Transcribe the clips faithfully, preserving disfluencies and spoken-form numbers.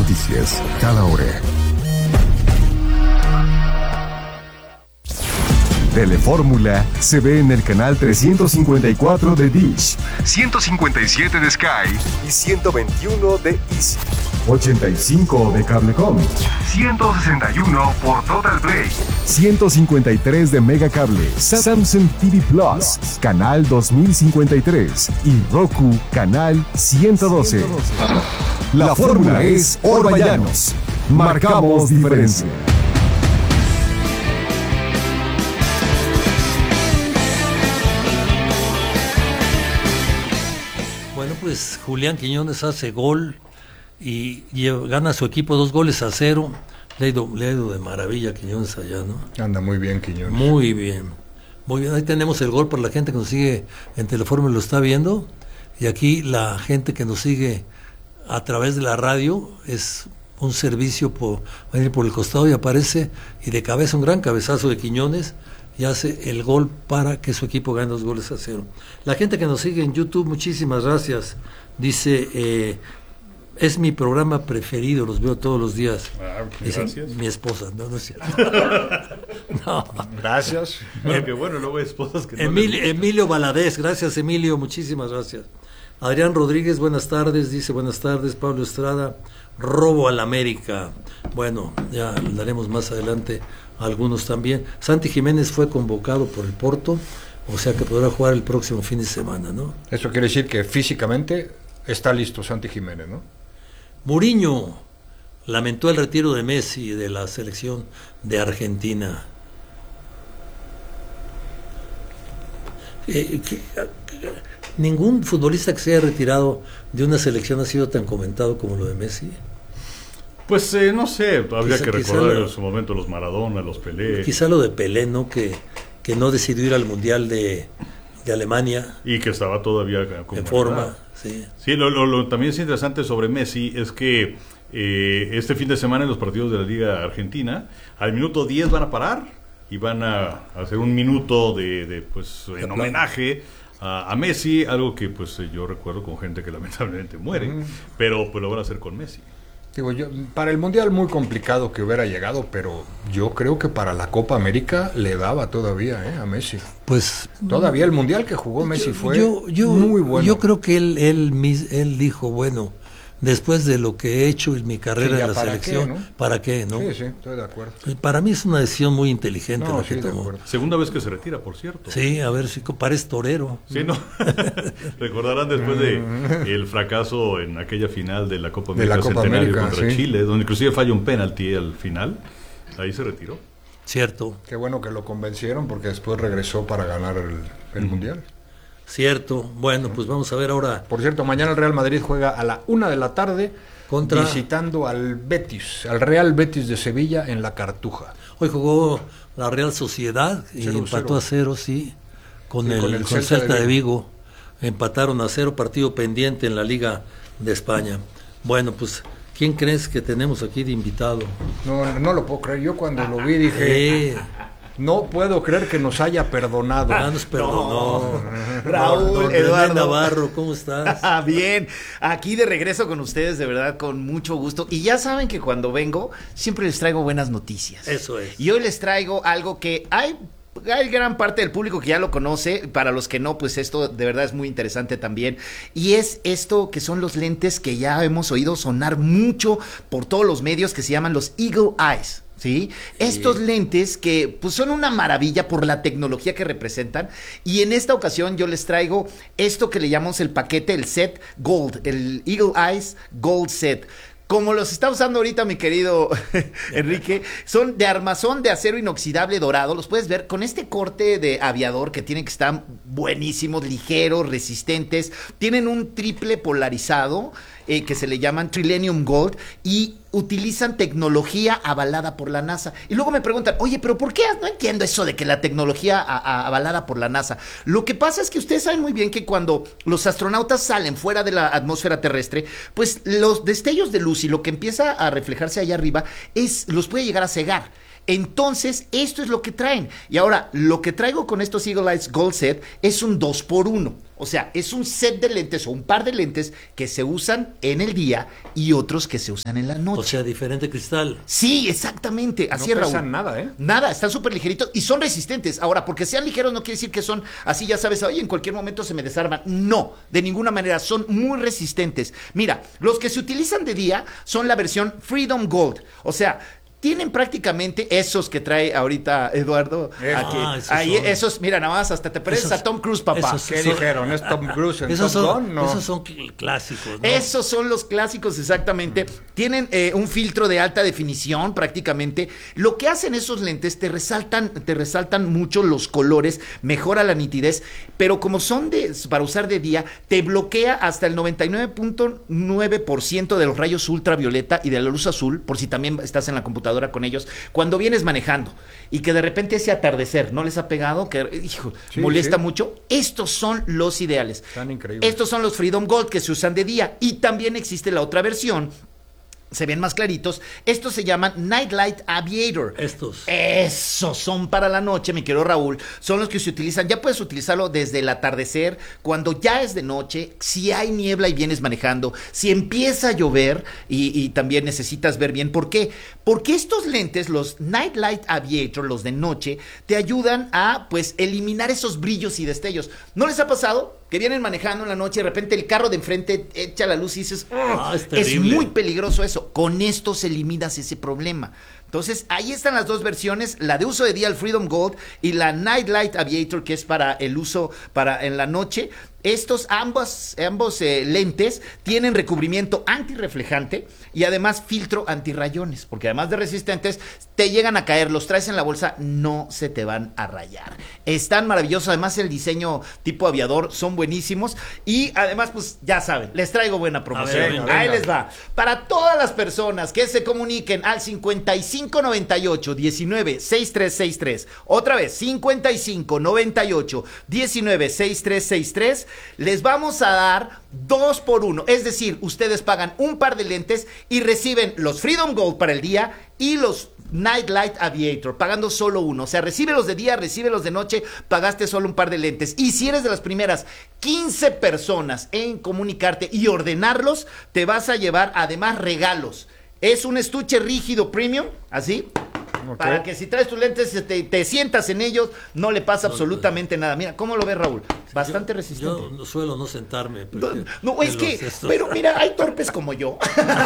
noticias, cada hora. Telefórmula se ve en el canal trescientos cincuenta y cuatro de Dish, ciento cincuenta y siete de Sky y ciento veintiuno de Easy, ochenta y cinco de Cablecom, ciento sesenta y uno por Total Play, ciento cincuenta y tres de Megacable, Samsung T V Plus, canal dos mil cincuenta y tres y Roku, canal ciento doce. La fórmula es Orballanos. Marcamos diferencia. Pues Julián Quiñones hace gol y lleva, gana a su equipo dos goles a cero. Le ha ido, le ha ido de maravilla a Quiñones allá, ¿no? Anda muy bien Quiñones. Muy bien, muy bien. Ahí tenemos el gol para la gente que nos sigue en Telefórmula, lo está viendo. Y aquí la gente que nos sigue a través de la radio es un servicio por venir por el costado y aparece, y de cabeza un gran cabezazo de Quiñones, y hace el gol para que su equipo gane dos goles a cero. La gente que nos sigue en YouTube, muchísimas gracias. Dice, eh, es mi programa preferido, los veo todos los días. Ah, Dice, gracias. mi esposa, no, no es cierto. No. Gracias. Bueno, que bueno, luego hay esposas que no Emil, les gusta. Emilio Valadez, gracias Emilio, muchísimas gracias. Adrián Rodríguez, buenas tardes, dice buenas tardes. Pablo Estrada, robo al América. Bueno, ya daremos más adelante algunos también. Santi Jiménez fue convocado por el Porto, o sea que podrá jugar el próximo fin de semana, ¿no? Eso quiere decir que físicamente está listo Santi Jiménez, ¿no? Mourinho lamentó el retiro de Messi de la selección de Argentina. Eh, que, ningún futbolista que se haya retirado de una selección ha sido tan comentado como lo de Messi. Pues eh, no sé, habría Quizá- que quizá recordar lo- en su momento los Maradona, los Pelé. Quizá lo de Pelé, ¿no? Que, que no decidió ir al Mundial de, de Alemania Y que estaba todavía con en forma. Sí. Sí, lo, lo, lo también es interesante sobre Messi es que eh, este fin de semana en los partidos de la Liga Argentina, al minuto diez van a parar y van a hacer un minuto de, de pues en homenaje a, a Messi, algo que pues yo recuerdo con gente que lamentablemente muere, Mm. pero pues lo van a hacer con Messi. Digo, yo, para el Mundial muy complicado que hubiera llegado, pero yo creo que para la Copa América le daba todavía, ¿eh? A Messi. Pues Todavía el Mundial que jugó Messi fue yo, yo, muy bueno. Yo creo que él, él, mis- él dijo, bueno, después de lo que he hecho en mi carrera Sí, ya en la para selección, qué, ¿no? ¿para qué? ¿no? Sí, sí, estoy de acuerdo. Para mí es una decisión muy inteligente No, la sí, que de tomó. acuerdo. Segunda vez que se retira, por cierto. Sí, a ver si parece torero. Sí, ¿no? Recordarán después de el fracaso en aquella final de la Copa De América la Copa Centenario América, contra sí. Chile, donde inclusive falla un penalti al final. Ahí se retiró. Cierto, Qué bueno que lo convencieron porque después regresó para ganar el, el Mundial. cierto. Bueno, pues vamos a ver ahora Por cierto, mañana el Real Madrid juega a la una de la tarde Contra- visitando al Betis, al Real Betis de Sevilla en la Cartuja. Hoy jugó la Real Sociedad y Cero, empató cero. a cero, sí, con Sí, el, con el con Celta Celta de de Vigo. Empataron a cero, partido pendiente en la Liga de España. Bueno, pues, ¿quién crees que tenemos aquí de invitado? No, no lo puedo creer. Yo cuando lo vi dije, Eh, no puedo creer que nos haya perdonado. ah, nos perdonó. Raúl, Don René Eduardo. Navarro, ¿cómo estás? Ah, bien, aquí de regreso con ustedes, de verdad, con mucho gusto. Y ya saben que cuando vengo, siempre les traigo buenas noticias. Eso es. Y hoy les traigo algo que hay, hay gran parte del público que ya lo conoce. Para los que no, pues esto de verdad es muy interesante también. Y es esto que son los lentes que ya hemos oído sonar mucho por todos los medios, que se llaman los Eagle Eyes. ¿Sí? Estos lentes que pues son una maravilla por la tecnología que representan, y en esta ocasión yo les traigo esto que le llamamos el paquete, el set Gold, el Eagle Eyes Gold Set. Como los está usando ahorita mi querido Enrique, son de armazón de acero inoxidable dorado. Los puedes ver con este corte de aviador que tienen, que están buenísimos, ligeros, resistentes. Tienen un triple polarizado eh, que se le llaman Trilenium Gold, y utilizan tecnología avalada por la NASA. Y luego me preguntan, oye, pero ¿por qué? No entiendo eso de que la tecnología a, a, avalada por la NASA. Lo que pasa es que ustedes saben muy bien que cuando los astronautas salen fuera de la atmósfera terrestre, pues los destellos de luz y lo que empieza a reflejarse allá arriba es, los puede llegar a cegar. Entonces, esto es lo que traen. Y ahora, lo que traigo con estos Eagle Eyes Gold Set es un dos por uno. O sea, es un set de lentes o un par de lentes que se usan en el día y otros que se usan en la noche. O sea, diferente cristal. Sí, exactamente. Así no es, Raúl. pesan nada, ¿eh? Nada, están súper ligeritos y son resistentes. Ahora, porque sean ligeros no quiere decir que son así, ya sabes, oye, en cualquier momento se me desarman. No, de ninguna manera, son muy resistentes. Mira, los que se utilizan de día son la versión Freedom Gold. O sea, tienen prácticamente esos que trae ahorita Eduardo. Eh, aquí. ah, esos Ahí, son. esos, mira, nada más hasta te pareces Esos- a Tom Cruise, papá. esos- ¿Qué Son- dijeron? ¿Es Tom Cruise en Esos Top son, Gun? No. esos son cl- clásicos, ¿no? Esos son los clásicos, exactamente. Tienen eh, un filtro de alta definición, prácticamente. Lo que hacen esos lentes, te resaltan, te resaltan mucho los colores, mejora la nitidez, pero como son de para usar de día, te bloquea hasta el noventa y nueve punto nueve por ciento de los rayos ultravioleta y de la luz azul, por si también estás en la computadora con ellos, cuando vienes manejando y que de repente ese atardecer no les ha pegado, que hijo, Sí, molesta sí. mucho. Estos son los ideales. Están increíbles. Estos son los Freedom Gold que se usan de día y también existe la otra versión. Se ven más claritos. Estos se llaman Nightlight Aviator. Estos. Esos son para la noche, mi querido Raúl. Son los que se utilizan. Ya puedes utilizarlo desde el atardecer, cuando ya es de noche, si hay niebla y vienes manejando, si empieza a llover y, y también necesitas ver bien. ¿Por qué? Porque estos lentes, los Nightlight Aviator, los de noche, te ayudan a, pues, eliminar esos brillos y destellos. ¿No les ha pasado que vienen manejando en la noche y de repente el carro de enfrente echa la luz y dices, Ah, es es terrible. muy peligroso eso? Con estos eliminas ese problema. Entonces, ahí están las dos versiones, la de uso de día, el Freedom Gold, y la Nightlight Aviator, que es para el uso para en la noche. Estos ambos, ambos eh, lentes tienen recubrimiento antirreflejante y además filtro antirrayones, porque además de resistentes, te llegan a caer, los traes en la bolsa, no se te van a rayar. Están maravillosos, además el diseño tipo aviador, son buenísimos y además, pues ya saben, les traigo buena promoción. A ver, venga, Ahí venga. les va. Para todas las personas que se comuniquen al cincuenta y cinco noventa y ocho diecinueve sesenta y tres sesenta y tres, otra vez cincuenta y cinco noventa y ocho diecinueve sesenta y tres sesenta y tres, les vamos a dar dos por uno. Es decir, ustedes pagan un par de lentes y reciben los Freedom Gold para el día y los Nightlight Aviator, pagando solo uno. O sea, recibe los de día, recibe los de noche, pagaste solo un par de lentes. Y si eres de las primeras quince personas en comunicarte y ordenarlos, te vas a llevar además regalos. Es un estuche rígido premium, así, Ok. para que si traes tus lentes te, te sientas en ellos, no le pasa absolutamente nada. Mira, ¿cómo lo ves, Raúl? Bastante Yo- resistente. Yo no suelo no sentarme. No, porque- no, de es que, los estos. pero mira, hay torpes como yo,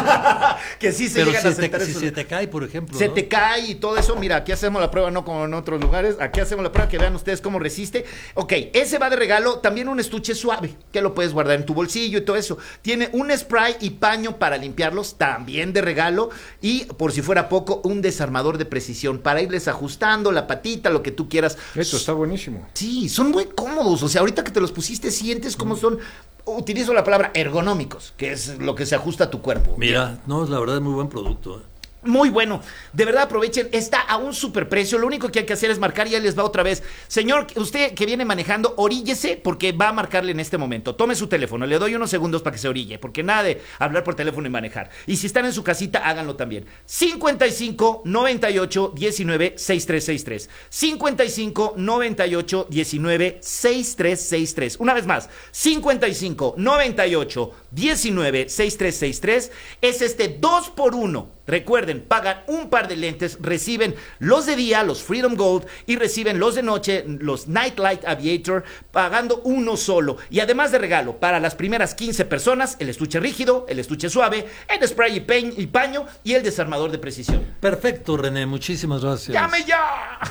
que sí se Pero llegan si, a sentar te, en si sus- se te cae, por ejemplo. se ¿no? te cae y todo eso. Mira, aquí hacemos la prueba, no como en otros lugares. Aquí hacemos la prueba, que vean ustedes cómo resiste. Ok, ese va de regalo. También un estuche suave, que lo puedes guardar en tu bolsillo y todo eso. Tiene un spray y paño para limpiarlos, también de regalo. Y, por si fuera poco, un desarmador de precisión para irles ajustando la patita, lo que tú quieras. Esto está buenísimo. Sí, son muy cómodos. O sea, ahorita que te los pusiste, sientes cómo son. Utilizo la palabra ergonómicos, que es lo que se ajusta a tu cuerpo. Mira, no, la verdad es muy buen producto. ¿eh? Muy bueno, de verdad aprovechen, está a un superprecio, lo único que hay que hacer es marcar y ya les va otra vez. Señor, usted que viene manejando, oríllese porque va a marcarle en este momento. Tome su teléfono, le doy unos segundos para que se orille, porque nada de hablar por teléfono y manejar. Y si están en su casita, háganlo también. cincuenta y cinco noventa y ocho diecinueve sesenta y tres sesenta y tres. cincuenta y cinco noventa y ocho diecinueve sesenta y tres sesenta y tres. Una vez más, cincuenta y cinco noventa y ocho diecinueve sesenta y tres sesenta y tres es este dos por uno. Recuerden, pagan un par de lentes, reciben los de día, los Freedom Gold, y reciben los de noche, los Nightlight Aviator, pagando uno solo. Y además de regalo, para las primeras quince personas, el estuche rígido, el estuche suave, el spray y, peñ- y paño y el desarmador de precisión. Perfecto, René, muchísimas gracias. ¡Llame ya!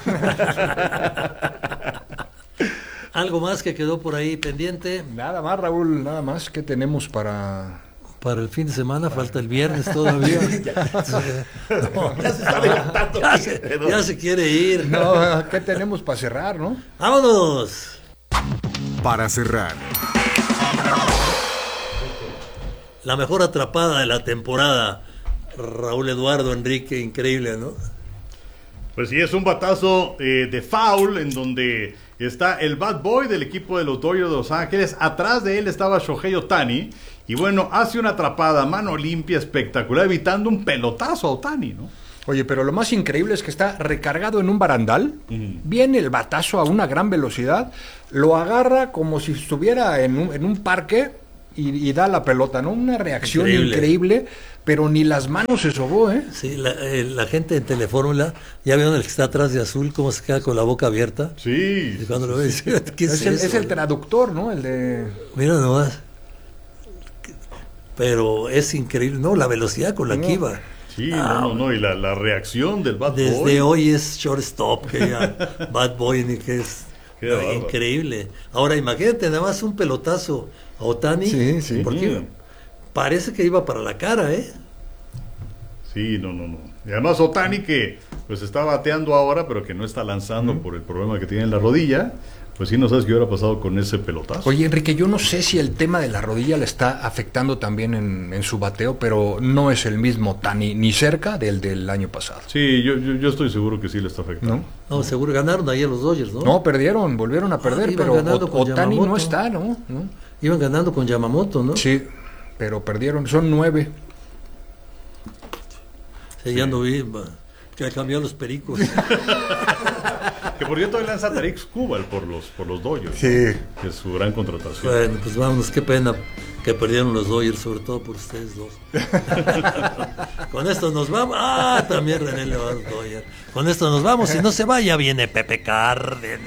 ¿Algo más que quedó por ahí pendiente? Nada más, Raúl, nada más. ¿Qué tenemos para...? Para el fin de semana, falta el viernes todavía. No, Ya se está adelantando. ya, se, ya se quiere ir. No, ¿qué tenemos para cerrar, no? ¡Vámonos! Para cerrar, La mejor atrapada de la temporada. Raúl Eduardo Enrique, increíble, ¿no? Pues sí, es un batazo eh, de foul en donde está el bad boy del equipo de los Dodgers de Los Ángeles. Atrás de él estaba Shohei Ohtani. Y bueno, hace una atrapada a mano limpia espectacular, evitando un pelotazo a Ohtani, ¿no? Oye, pero lo más increíble es que está recargado en un barandal, uh-huh. Viene el batazo a una gran velocidad, lo agarra como si estuviera en un, en un parque y, y da la pelota, ¿no? Una reacción increíble. increíble, pero ni las manos se sobó, ¿eh? Sí, la, eh, la gente en Telefórmula, ya vieron el que está atrás de azul, cómo se queda con la boca abierta. Sí. Y cuando lo ves, ¿qué es, es, el, eso? es el traductor, ¿no? El de... Mira nomás. Pero es increíble, ¿no? La velocidad con la no. que iba. Sí, ah, no, no, no, y la, la reacción del Bad desde Boy. Desde hoy es shortstop, que ya Bad Boy, ni que es no, increíble. Ahora imagínate nada más un pelotazo a Ohtani, sí, sí. porque mm. parece que iba para la cara, ¿eh? Sí, no, no, no. Y además Ohtani que pues está bateando ahora, pero que no está lanzando mm. por el problema que tiene en la rodilla. Pues sí, no sabes qué hubiera pasado con ese pelotazo. Oye, Enrique, yo no sé si el tema de la rodilla le está afectando también en, en su bateo, pero no es el mismo tan ni, ni cerca del del año pasado. Sí, yo, yo, yo estoy seguro que sí le está afectando. No, no seguro ganaron ayer los Dodgers, ¿no? No, perdieron, volvieron a perder, ah, pero Ohtani no está, ¿no? ¿no? Iban ganando con Yamamoto, ¿no? Sí, pero perdieron, son nueve. Sí, ya no vi, que cambió los pericos. Que por cierto lanza Tarik Skubal por los por los Dodgers, sí, ¿no? Que es su gran contratación. Bueno, pues vámonos, qué pena que perdieron los Dodgers, sobre todo por ustedes dos. Con esto nos vamos. Ah, también René le va a los Dodgers. Con esto nos vamos, si no se vaya viene Pepe Cárdenas.